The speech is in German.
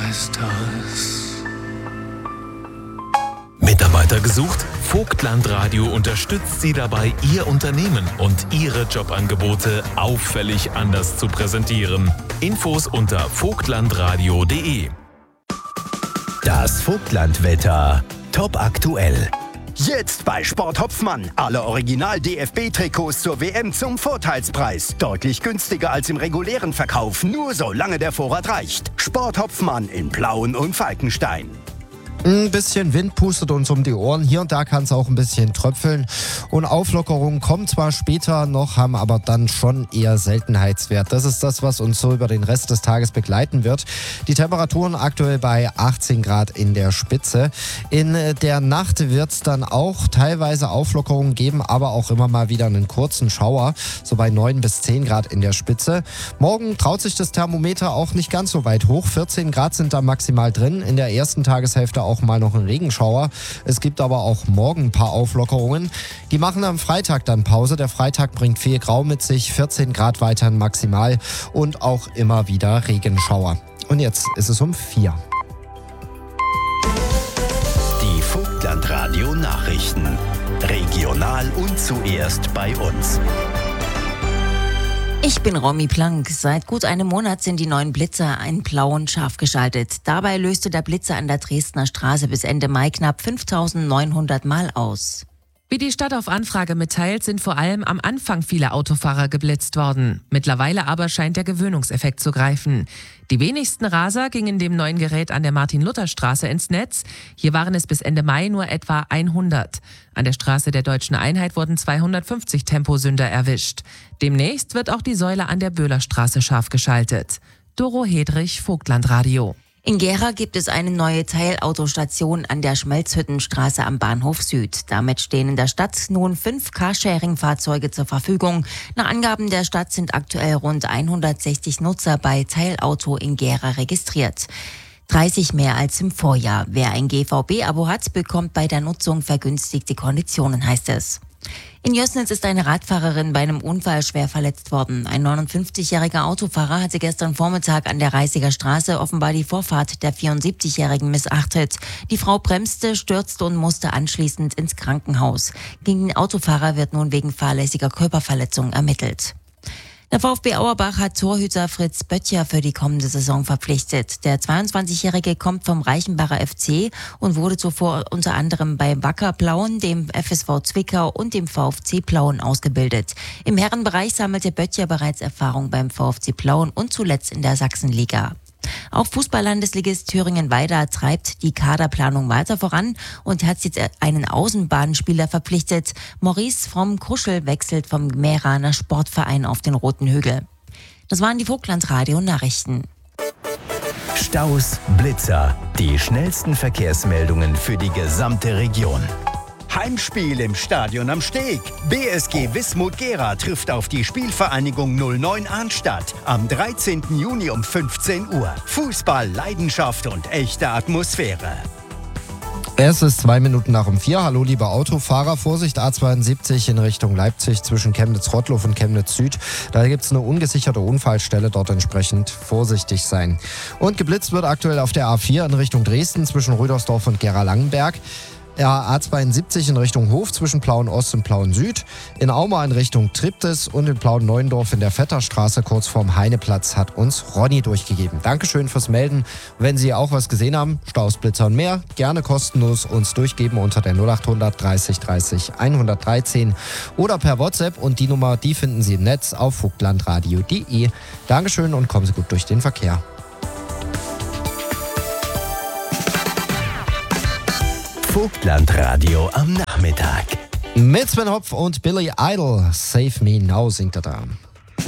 Asbestos. Mitarbeiter gesucht? Vogtland Radio unterstützt Sie dabei, Ihr Unternehmen und Ihre Jobangebote auffällig anders zu präsentieren. Infos unter vogtlandradio.de. Das Vogtlandwetter. Top aktuell. Jetzt bei Sport Hopfmann. Alle Original-DFB-Trikots zur WM zum Vorteilspreis. Deutlich günstiger als im regulären Verkauf, nur solange der Vorrat reicht. Sport Hopfmann in Plauen und Falkenstein. Ein bisschen Wind pustet uns um die Ohren. Hier und da kann es auch ein bisschen tröpfeln. Und Auflockerungen kommen zwar später noch, haben aber dann schon eher Seltenheitswert. Das ist das, was uns so über den Rest des Tages begleiten wird. Die Temperaturen aktuell bei 18 Grad in der Spitze. In der Nacht wird es dann auch teilweise Auflockerungen geben, aber auch immer mal wieder einen kurzen Schauer. So bei 9 bis 10 Grad in der Spitze. Morgen traut sich das Thermometer auch nicht ganz so weit hoch. 14 Grad sind da maximal drin. In der ersten Tageshälfte auch mal noch einen Regenschauer. Es gibt aber auch morgen ein paar Auflockerungen. Die machen am Freitag dann Pause. Der Freitag bringt viel Grau mit sich, 14 Grad weiterhin maximal und auch immer wieder Regenschauer. Und jetzt ist es um 4. Die Vogtlandradio Nachrichten. Regional und zuerst bei uns. Ich bin Romy Plank. Seit gut einem Monat sind die neuen Blitzer in Plauen scharf geschaltet. Dabei löste der Blitzer an der Dresdner Straße bis Ende Mai knapp 5.900 Mal aus. Wie die Stadt auf Anfrage mitteilt, sind vor allem am Anfang viele Autofahrer geblitzt worden. Mittlerweile aber scheint der Gewöhnungseffekt zu greifen. Die wenigsten Raser gingen dem neuen Gerät an der Martin-Luther-Straße ins Netz. Hier waren es bis Ende Mai nur etwa 100. An der Straße der Deutschen Einheit wurden 250 Temposünder erwischt. Demnächst wird auch die Säule an der Böhlerstraße scharf geschaltet. Doro Hedrich, Vogtlandradio. In Gera gibt es eine neue Teilautostation an der Schmelzhüttenstraße am Bahnhof Süd. Damit stehen in der Stadt nun 5 Carsharing-Fahrzeuge zur Verfügung. Nach Angaben der Stadt sind aktuell rund 160 Nutzer bei Teilauto in Gera registriert. 30 mehr als im Vorjahr. Wer ein GVB-Abo hat, bekommt bei der Nutzung vergünstigte Konditionen, heißt es. In Jößnitz ist eine Radfahrerin bei einem Unfall schwer verletzt worden. Ein 59-jähriger Autofahrer hatte gestern Vormittag an der Reisiger Straße offenbar die Vorfahrt der 74-Jährigen missachtet. Die Frau bremste, stürzte und musste anschließend ins Krankenhaus. Gegen den Autofahrer wird nun wegen fahrlässiger Körperverletzung ermittelt. Der VfB Auerbach hat Torhüter Fritz Böttcher für die kommende Saison verpflichtet. Der 22-Jährige kommt vom Reichenbacher FC und wurde zuvor unter anderem bei Wacker Plauen, dem FSV Zwickau und dem VfC Plauen ausgebildet. Im Herrenbereich sammelte Böttcher bereits Erfahrung beim VfC Plauen und zuletzt in der Sachsenliga. Auch Fußball-Landesligist Thüringen-Weida treibt die Kaderplanung weiter voran und hat jetzt einen Außenbahnspieler verpflichtet. Maurice Fromm-Kruschel wechselt vom Mehraner Sportverein auf den Roten Hügel. Das waren die Vogtlandradio-Nachrichten. Staus, Blitzer, die schnellsten Verkehrsmeldungen für die gesamte Region. Heimspiel im Stadion am Steg. BSG Wismut Gera trifft auf die Spielvereinigung 09 Arnstadt am 13. Juni um 15 Uhr. Fußball, Leidenschaft und echte Atmosphäre. Es ist 2 Minuten nach um 4. Hallo liebe Autofahrer, Vorsicht A72 in Richtung Leipzig zwischen Chemnitz-Rottloff und Chemnitz Süd. Da gibt es eine ungesicherte Unfallstelle, dort entsprechend vorsichtig sein. Und geblitzt wird aktuell auf der A4 in Richtung Dresden zwischen Rüdersdorf und Gera-Langenberg. A72 in Richtung Hof zwischen Plauen-Ost und Plauen-Süd. In Auma in Richtung Triptis und in Plauen-Neuendorf in der Vetterstraße kurz vorm Heineplatz hat uns Ronny durchgegeben. Dankeschön fürs Melden. Wenn Sie auch was gesehen haben, Staus, Blitzer und mehr, gerne kostenlos uns durchgeben unter der 0800 30 30 113 oder per WhatsApp. Und die Nummer, die finden Sie im Netz auf vogtlandradio.de. Dankeschön und kommen Sie gut durch den Verkehr. Vogtlandradio am Nachmittag. Mit Sven Hopf und Billy Idol. Save Me Now singt er da.